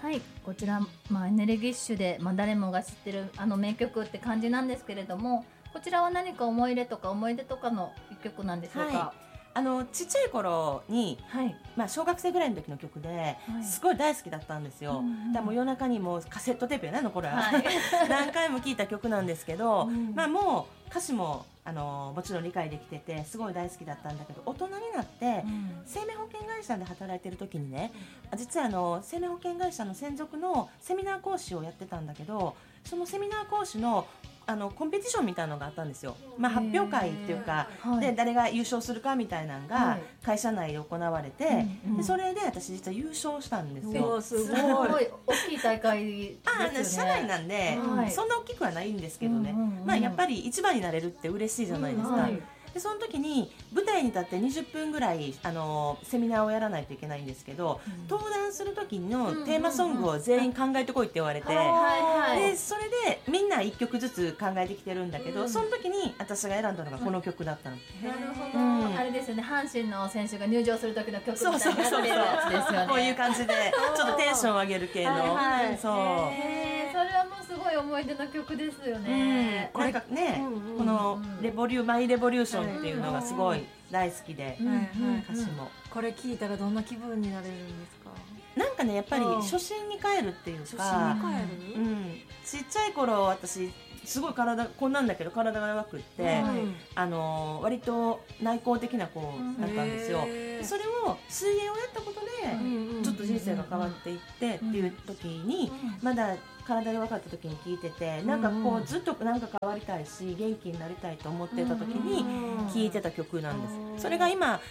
はい、こちら、エネルギッシュで、誰もが知ってる名曲って感じなんですけれども、こちらは何か思い入れとか思い出とかの一曲なんでしょうか？ ちっちゃい頃に、小学生ぐらいの時の曲で、すごい大好きだったんですよ。だもう夜中にもうカセットテープやねのこれは、何回も聴いた曲なんですけど、もう歌詞ももちろん理解できててすごい大好きだったんだけど、大人になって、生命保険会社で働いてる時にね、実は生命保険会社の専属のセミナー講師をやってたんだけど、そのセミナー講師のコンペティションみたいなのがあったんですよ。発表会っていうか、で誰が優勝するかみたいなのが会社内で行われて、でそれで私実は優勝したんですよ。 すごい大きい大会ですよね。 社内なんで、そんな大きくはないんですけどね、やっぱり一番になれるって嬉しいじゃないですか。でその時に舞台に立って20分ぐらいセミナーをやらないといけないんですけど、登壇する時のテーマソングを全員考えてこいって言われて、でそれでみんな1曲ずつ考えてきてるんだけど、その時に私が選んだのがこの曲だったの。 なるほど、あれですよね、阪神の選手が入場する時の曲みたいなやつですよね。 こういう感じでちょっとテンションを上げる系の、 それはもうすごい思い出の曲ですよね。 これがね、このマイレボリューションっていうのがすごい大好きで、歌詞もこれ聞いたらどんな気分になれるんですか？ なんかね、やっぱり初心に帰るっていうか、ちっちゃい頃私すごいこんなんだけど体が弱くって、割と内向的な子だったんですよ。それを水泳をやったことでちょっと人生が変わっていってっていう時に、まだ体弱かった時に聞いてて、なんかこうずっとなんか変わりたいし元気になりたいと思ってた時に聞いてた曲なんです。それが今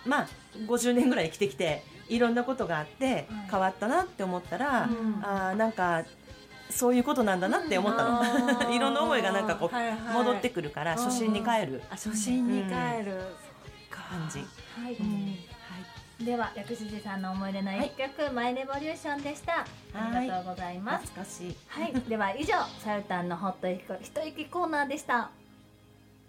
50年ぐらい生きてきていろんなことがあって変わったなって思ったら、なんかそういうことなんだなって思ったの。いろんな思いがなんかこう戻ってくるから、初心に帰る初心に帰る感じ。 では薬師寺さんの思い出の一曲、マイレボリューションでした。ありがとうございます。 懐かしい。 では以上、さゆたんのほっと一息コーナーでした。